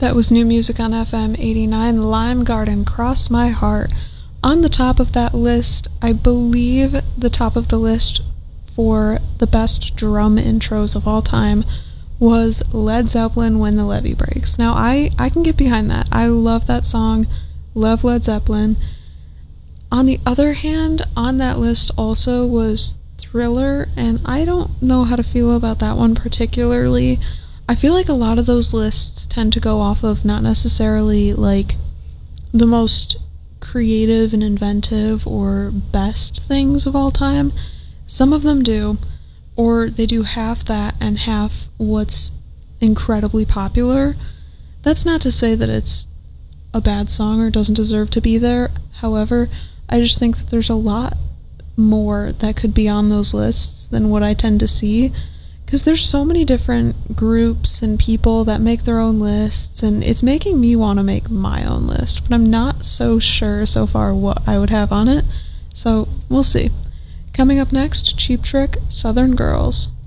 That was new music on FM 89, Lime Garden, Cross My Heart. On the top of that list, I believe the top of the list for the best drum intros of all time was Led Zeppelin, When the Levee Breaks. Now, I can get behind that. I love that song, love Led Zeppelin. On the other hand, on that list also was Thriller, and I don't know how to feel about that one particularly. I feel like a lot of those lists tend to go off of not necessarily like the most creative and inventive or best things of all time. Some of them do, or they do half that and half what's incredibly popular. That's not to say that it's a bad song or doesn't deserve to be there. However, I just think that there's a lot more that could be on those lists than what I tend to see. Because there's so many different groups and people that make their own lists, and it's making me want to make my own list, but I'm not so sure so far what I would have on it, so we'll see. Coming up next, Cheap Trick, Southern Girls.